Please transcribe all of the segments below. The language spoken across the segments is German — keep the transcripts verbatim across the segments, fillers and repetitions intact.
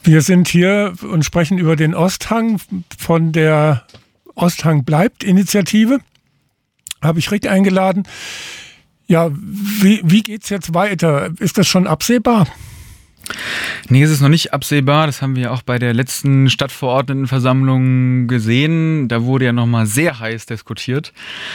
Wir sind hier und sprechen über den Osthang von der Osthang bleibt Initiative. Habe ich Rick eingeladen. Ja, wie, wie geht's jetzt weiter? Ist das schon absehbar? Nee, es ist noch nicht absehbar. Das haben wir auch bei der letzten Stadtverordnetenversammlung gesehen. Da wurde ja nochmal sehr heiß diskutiert.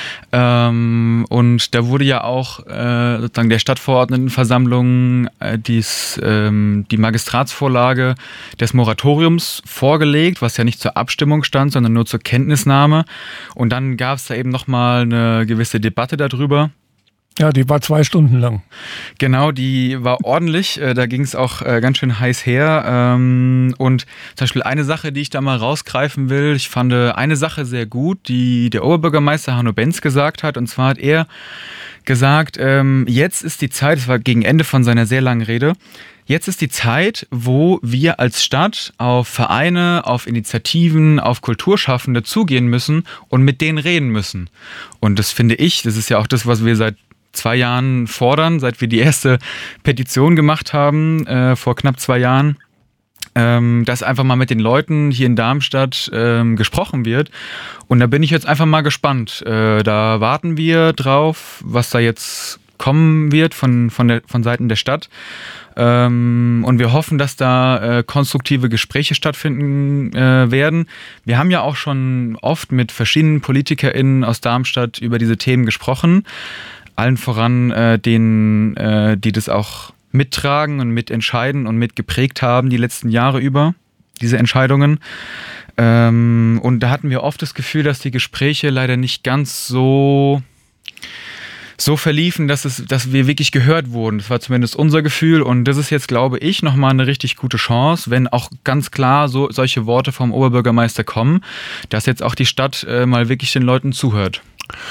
Ähm, und da wurde ja auch äh, sozusagen der Stadtverordnetenversammlung äh, dies, ähm, die Magistratsvorlage des Moratoriums vorgelegt, was ja nicht zur Abstimmung stand, sondern nur zur Kenntnisnahme. Und dann gab es da eben nochmal eine gewisse Debatte darüber. Ja, die war zwei Stunden lang. Genau, die war ordentlich. Da ging es auch ganz schön heiß her. Und zum Beispiel eine Sache, die ich da mal rausgreifen will, ich fand eine Sache sehr gut, die der Oberbürgermeister Hanno Benz gesagt hat. Und zwar hat er gesagt, jetzt ist die Zeit, das war gegen Ende von seiner sehr langen Rede, jetzt ist die Zeit, wo wir als Stadt auf Vereine, auf Initiativen, auf Kulturschaffende zugehen müssen und mit denen reden müssen. Und das finde ich, das ist ja auch das, was wir seit zwei Jahren fordern, seit wir die erste Petition gemacht haben, äh, vor knapp zwei Jahren, ähm, dass einfach mal mit den Leuten hier in Darmstadt ähm, gesprochen wird. Und da bin ich jetzt einfach mal gespannt. Äh, da warten wir drauf, was da jetzt kommen wird von, von, der, von Seiten der Stadt. Ähm, und wir hoffen, dass da äh, konstruktive Gespräche stattfinden äh, werden. Wir haben ja auch schon oft mit verschiedenen PolitikerInnen aus Darmstadt über diese Themen gesprochen. Allen voran äh, denen, äh, die das auch mittragen und mitentscheiden und mitgeprägt haben die letzten Jahre über, diese Entscheidungen. Ähm, und da hatten wir oft das Gefühl, dass die Gespräche leider nicht ganz so, so verliefen, dass, es, dass wir wirklich gehört wurden. Das war zumindest unser Gefühl. Und das ist jetzt, glaube ich, nochmal eine richtig gute Chance, wenn auch ganz klar so solche Worte vom Oberbürgermeister kommen, dass jetzt auch die Stadt äh, mal wirklich den Leuten zuhört.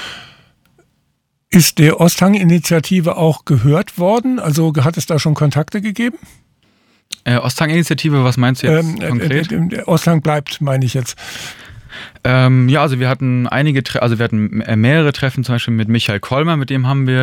Ist der Osthang-Initiative auch gehört worden? Also hat es da schon Kontakte gegeben? Äh, Osthang-Initiative, was meinst du jetzt ähm, konkret? Äh, der Osthang bleibt, meine ich jetzt. Ähm, ja, also wir hatten einige, also wir hatten mehrere Treffen, zum Beispiel mit Michael Kollmer, mit dem haben wir